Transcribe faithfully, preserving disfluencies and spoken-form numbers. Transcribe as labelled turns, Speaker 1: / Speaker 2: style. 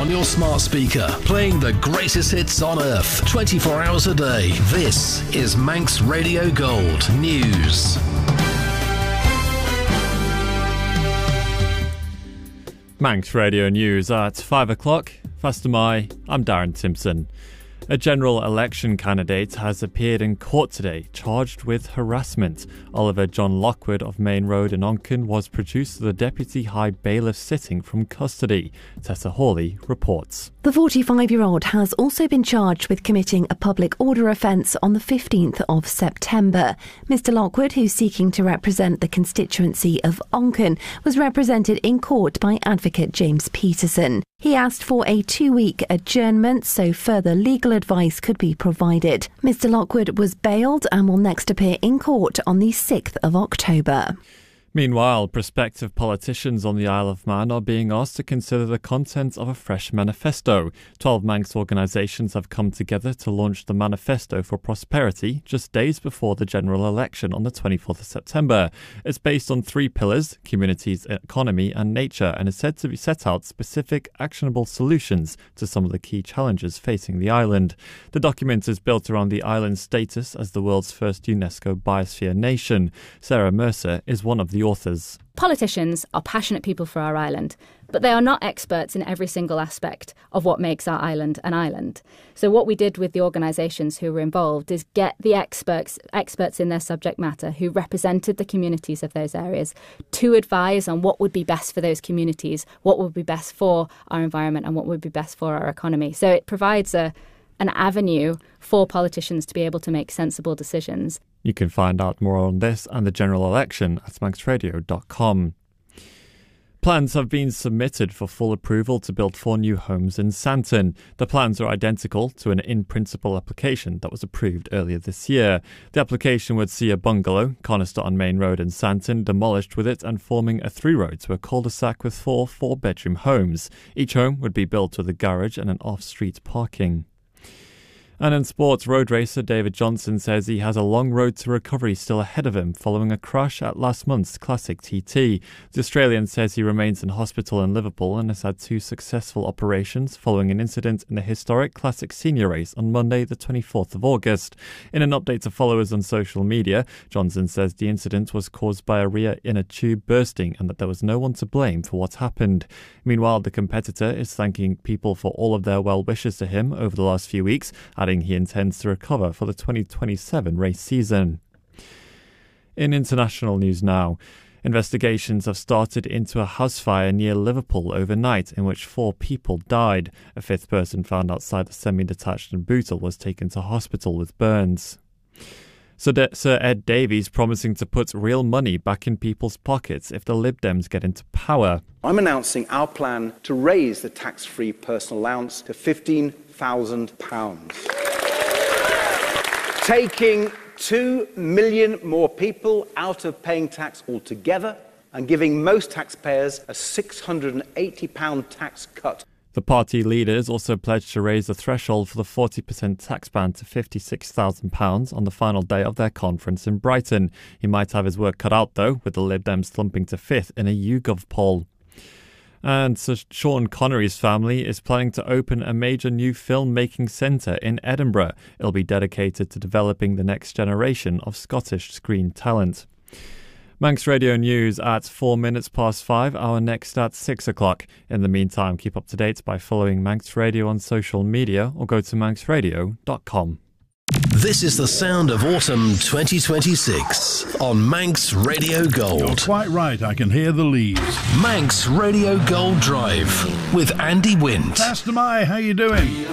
Speaker 1: on your smart speaker, playing the greatest hits on earth, twenty-four hours a day. This is Manx Radio Gold News.
Speaker 2: Manx Radio News at five o'clock. Faster Mai, I'm Darren Simpson. A general election candidate has appeared in court today, charged with harassment. Oliver John Lockwood of Main Road in Onken was produced to the Deputy High Bailiff sitting from custody. Tessa Hawley reports.
Speaker 3: The forty-five-year-old has also been charged with committing a public order offence on the fifteenth of September. Mister Lockwood, who's seeking to represent the constituency of Onken, was represented in court by advocate James Peterson. He asked for a two-week adjournment so further legal advice could be provided. Mister Lockwood was bailed and will next appear in court on the sixth of October.
Speaker 2: Meanwhile, prospective politicians on the Isle of Man are being asked to consider the contents of a fresh manifesto. Twelve Manx organisations have come together to launch the Manifesto for Prosperity just days before the general election on the twenty-fourth of September. It's based on three pillars: communities, economy and nature, and is said to be set out specific, actionable solutions to some of the key challenges facing the island. The document is built around the island's status as the world's first UNESCO Biosphere nation. Sarah Mercer is one of the authors.
Speaker 4: Politicians are passionate people for our island, but they are not experts in every single aspect of what makes our island an island. So what we did with the organisations who were involved is get the experts experts in their subject matter who represented the communities of those areas to advise on what would be best for those communities, what would be best for our environment and what would be best for our economy. So it provides a an avenue for politicians to be able to make sensible decisions.
Speaker 2: You can find out more on this and the general election at manx radio dot com. Plans have been submitted for full approval to build four new homes in Santon. The plans are identical to an in-principle application that was approved earlier this year. The application would see a bungalow, Coniston on Main Road in Santon, demolished with it and forming a through-road to a cul-de-sac with four four-bedroom homes. Each home would be built with a garage and an off-street parking. And in sports, road racer David Johnson says he has a long road to recovery still ahead of him following a crash at last month's Classic T T. The Australian says he remains in hospital in Liverpool and has had two successful operations following an incident in the historic Classic Senior race on Monday the twenty-fourth of August. In an update to followers on social media, Johnson says the incident was caused by a rear inner tube bursting and that there was no one to blame for what happened. Meanwhile, the competitor is thanking people for all of their well wishes to him over the last few weeks, adding he intends to recover for the twenty twenty-seven race season. In international news now, investigations have started into a house fire near Liverpool overnight in which four people died. A fifth person found outside the semi-detached in Bootle was taken to hospital with burns. Sir Ed Davies promising to put real money back in people's pockets if the Lib Dems get into power.
Speaker 5: I'm announcing our plan to raise the tax-free personal allowance to fifteen thousand pounds. Taking two million more people out of paying tax altogether and giving most taxpayers a six hundred and eighty pounds tax cut.
Speaker 2: The party leaders also pledged to raise the threshold for the forty percent tax ban to fifty-six thousand pounds on the final day of their conference in Brighton. He might have his work cut out, though, with the Lib Dems slumping to fifth in a YouGov poll. And Sir Sean Connery's family is planning to open a major new film-making centre in Edinburgh. It'll be dedicated to developing the next generation of Scottish screen talent. Manx Radio News at four minutes past five, our next at six o'clock. In the meantime, keep up to date by following Manx Radio on social media or go to manx radio dot com.
Speaker 1: This is the sound of autumn twenty twenty-six on Manx Radio Gold.
Speaker 6: You're quite right, I can hear the leaves.
Speaker 1: Manx Radio Gold Drive with Andy Wint.
Speaker 6: Pastor Mai, how you doing?